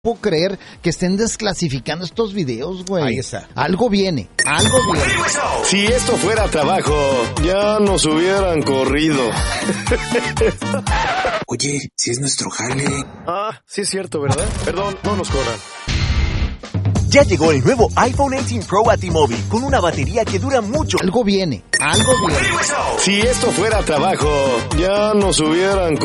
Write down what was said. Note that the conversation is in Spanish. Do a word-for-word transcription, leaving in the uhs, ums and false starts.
puedo creer que estén desclasificando estos videos, güey. Ahí está. Algo viene, algo viene. Si esto fuera trabajo, ya nos hubieran corrido. Oye, si es nuestro jale. Ah, sí es cierto, ¿verdad? Perdón, no nos corran. Ya llegó el nuevo iPhone dieciocho Pro a T-Mobile con una batería que dura mucho. Algo viene, algo viene. Si esto fuera trabajo, ya nos hubieran corrido.